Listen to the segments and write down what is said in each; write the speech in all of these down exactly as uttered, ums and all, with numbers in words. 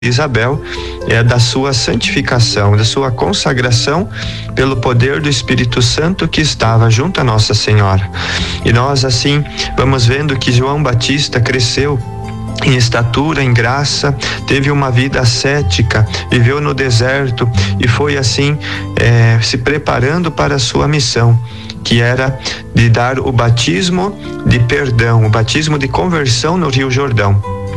Isabel, é da sua santificação, da sua consagração pelo poder do Espírito Santo que estava junto a Nossa Senhora. E nós assim vamos vendo que João Batista cresceu em estatura, em graça, teve uma vida ascética, viveu no deserto e foi assim é, se preparando para a sua missão, que era de dar o batismo de perdão, o batismo de conversão no Rio Jordão,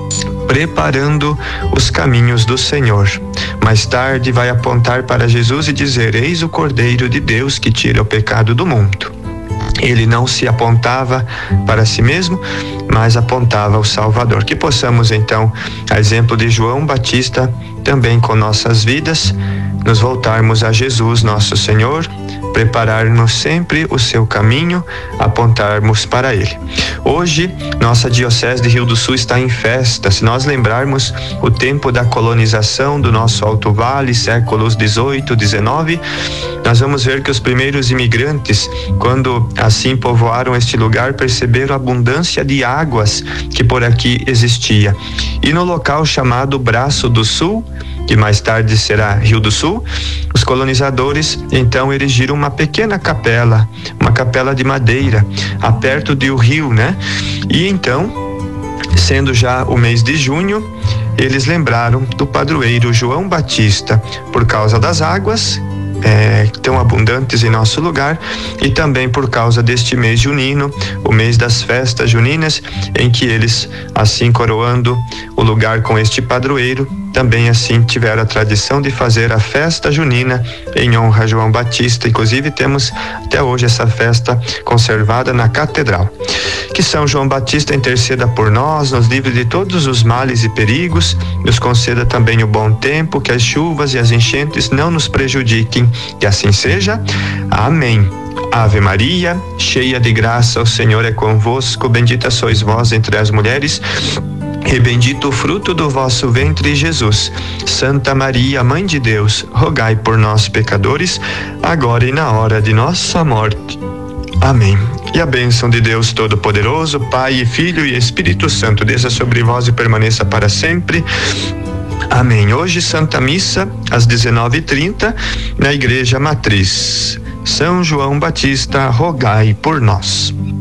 preparando os caminhos do Senhor. Mais tarde vai apontar para Jesus e dizer: eis o Cordeiro de Deus que tira o pecado do mundo. Ele não se apontava para si mesmo, mas apontava ao Salvador. Que possamos então, a exemplo de João Batista, também com nossas vidas, nos voltarmos a Jesus, nosso Senhor, preparar-nos sempre o seu caminho, apontarmos para ele. Hoje, nossa Diocese de Rio do Sul está em festa. Se nós lembrarmos o tempo da colonização do nosso Alto Vale, séculos dezoito, dezenove, nós vamos ver que os primeiros imigrantes, quando assim povoaram este lugar, perceberam a abundância de águas que por aqui existia. E no local chamado Braço do Sul, que mais tarde será Rio do Sul, os colonizadores então erigiram uma pequena capela, uma capela de madeira, a perto do rio, né? E então, sendo já o mês de junho, eles lembraram do padroeiro João Batista, por causa das águas É, tão abundantes em nosso lugar, e também por causa deste mês junino, o mês das festas juninas, em que eles, assim coroando o lugar com este padroeiro, também assim tiveram a tradição de fazer a festa junina em honra a João Batista. Inclusive temos até hoje essa festa conservada na catedral. Que São João Batista interceda por nós, nos livre de todos os males e perigos, nos conceda também o bom tempo, que as chuvas e as enchentes não nos prejudiquem. Que assim seja. Amém. Ave Maria, cheia de graça, o Senhor é convosco, bendita sois vós entre as mulheres, e bendito o fruto do vosso ventre, Jesus. Santa Maria, Mãe de Deus, rogai por nós, pecadores, agora e na hora de nossa morte. Amém. E a bênção de Deus Todo-Poderoso, Pai e Filho e Espírito Santo, desça sobre vós e permaneça para sempre. Amém. Hoje, Santa Missa, às dezenove e trinta, na Igreja Matriz. São João Batista, rogai por nós.